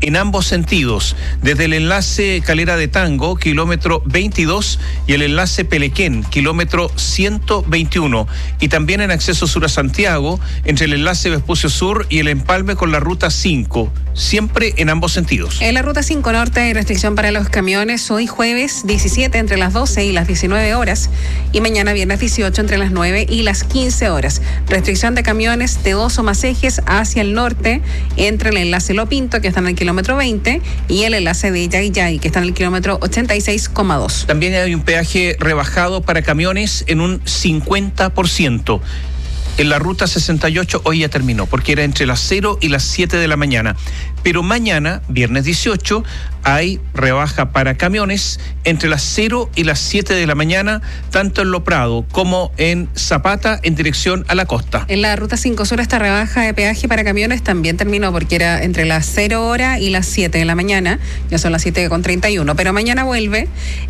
en ambos sentidos, desde el enlace Calera de Tango, kilómetro 22, y el enlace Pelequén, kilómetro 121, y también en acceso sur a Santiago, entre el enlace Vespucio Sur y el empalme con la ruta 5, siempre en ambos sentidos. En la ruta 5 norte hay restricción para los camiones hoy jueves 17 entre las 12 y las 19 horas y mañana viernes 18 entre las 9 y las 15 horas. Restricción de camiones de 2 o más ejes hacia el norte entre el enlace Lo Pinto, que está en el kilómetro 20, y el enlace de Yayay, que está en el kilómetro 86,2. También hay un peaje rebajado para camiones en un 50%. En la ruta 68 hoy ya terminó, porque era entre las 0 y las 7 de la mañana. Pero mañana, viernes 18, hay rebaja para camiones entre las 0 y las 7 de la mañana, tanto en Lo Prado como en Zapata, en dirección a la costa. En la ruta 5 sur esta rebaja de peaje para camiones también terminó, porque era entre las 0 hora y las 7 de la mañana, ya son las 7:31, pero mañana vuelve,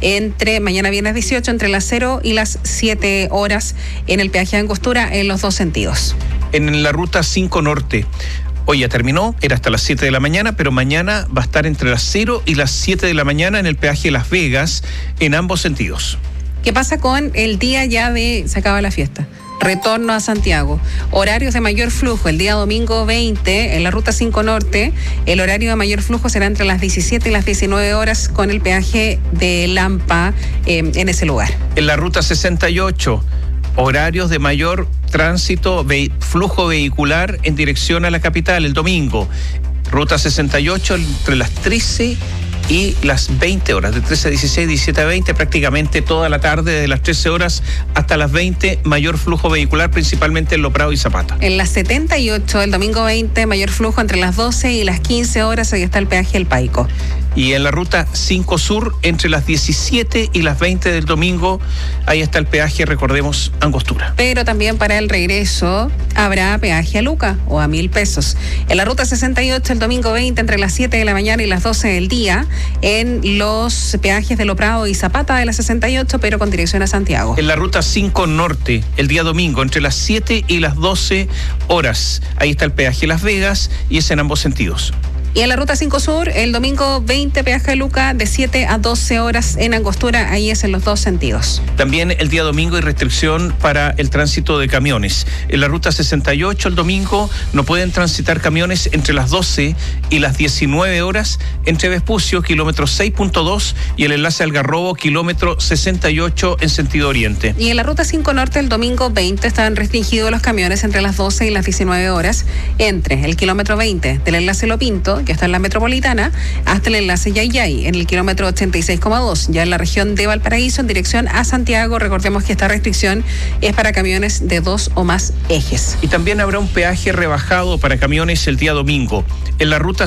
mañana viernes 18, entre las 0 y las 7 horas en el peaje de Angostura en los dos sentidos. En la ruta 5 norte, hoy ya terminó, era hasta las 7 de la mañana, pero mañana va a estar entre las 0 y las 7 de la mañana en el peaje de Las Vegas, en ambos sentidos. ¿Qué pasa con el día ya se acaba la fiesta? Retorno a Santiago. Horarios de mayor flujo. El día domingo 20, en la ruta 5 norte, el horario de mayor flujo será entre las 17 y las 19 horas con el peaje de Lampa en ese lugar. En la ruta 68, horarios de mayor tránsito, flujo vehicular en dirección a la capital el domingo. Ruta 68 entre las 13 y las 20 horas, de 13 a 16, 17 a 20, prácticamente toda la tarde, desde las 13 horas hasta las 20, mayor flujo vehicular, principalmente en Lo Prado y Zapata. En las 78, el domingo 20, mayor flujo entre las 12 y las 15 horas, ahí está el peaje El Paico. Y en la ruta 5 sur, entre las 17 y las 20 del domingo, ahí está el peaje, recordemos, Angostura. Pero también para el regreso habrá peaje a Luca o a 1.000 pesos. En la ruta 68, el domingo 20, entre las 7 de la mañana y las 12 del día, en los peajes de Lo Prado y Zapata de la 68, pero con dirección a Santiago. En la ruta 5 norte, el día domingo, entre las 7 y las 12 horas, ahí está el peaje Las Vegas y es en ambos sentidos. Y en la ruta 5 sur, el domingo 20, peaje de Luca, de 7 a 12 horas en Angostura, ahí es en los dos sentidos. También el día domingo hay restricción para el tránsito de camiones. En la ruta 68, el domingo, no pueden transitar camiones entre las 12 y las 19 horas, entre Vespucio, kilómetro 6.2, y el enlace Algarrobo, kilómetro 68, en sentido oriente. Y en la ruta 5 norte, el domingo 20, están restringidos los camiones entre las 12 y las 19 horas, entre el kilómetro 20 del enlace Lo Pinto, que está en la metropolitana, hasta el enlace Yayay, en el kilómetro 86,2, ya en la región de Valparaíso, en dirección a Santiago. Recordemos que esta restricción es para camiones de 2 o más ejes. Y también habrá un peaje rebajado para camiones el día domingo. En la ruta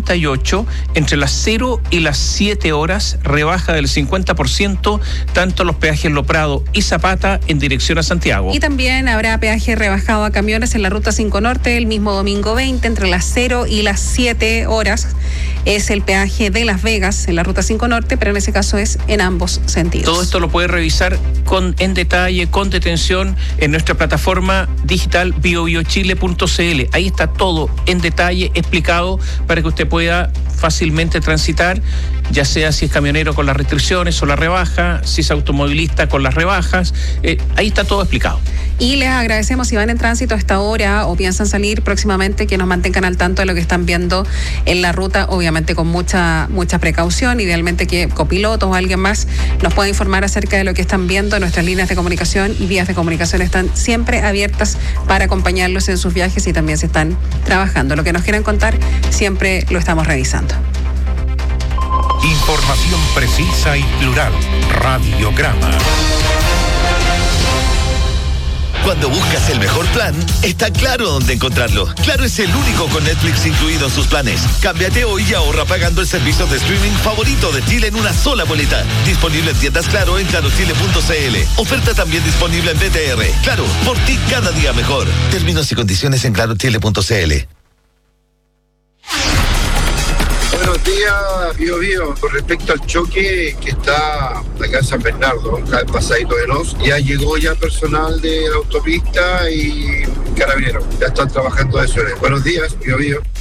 68, entre las 0 y las 7 horas, rebaja del 50%, tanto los peajes Lo Prado y Zapata en dirección a Santiago. Y también habrá peaje rebajado a camiones en la ruta 5 norte el mismo domingo 20, entre las 0 y las 7 horas. Es el peaje de Las Vegas en la ruta 5 norte, pero en ese caso es en ambos sentidos. Todo esto lo puede revisar en detalle, con detención, en nuestra plataforma digital biobiochile.cl. Ahí está todo en detalle explicado para que usted pueda fácilmente transitar, ya sea si es camionero con las restricciones o la rebaja, si es automovilista con las rebajas. Ahí está todo explicado. Y les agradecemos si van en tránsito a esta hora o piensan salir próximamente, que nos mantengan al tanto de lo que están viendo en la ruta, obviamente con mucha precaución, idealmente que copilotos o alguien más nos pueda informar acerca de lo que están viendo. Nuestras líneas de comunicación y vías de comunicación están siempre abiertas para acompañarlos en sus viajes y también se están trabajando. Lo que nos quieran contar, siempre lo estamos revisando. Información precisa y plural. Radiograma. Cuando buscas el mejor plan, está Claro dónde encontrarlo. Claro es el único con Netflix incluido en sus planes. Cámbiate hoy y ahorra pagando el servicio de streaming favorito de Chile en una sola boleta. Disponible en tiendas Claro en clarochile.cl. Oferta también disponible en BTR. Claro, por ti cada día mejor. Términos y condiciones en clarochile.cl. Buenos días, Bio. Con respecto al choque que está acá en San Bernardo, acá en Pasadito de Los, ya llegó personal de la autopista y carabineros. Ya están trabajando eso. Buenos días, Bio.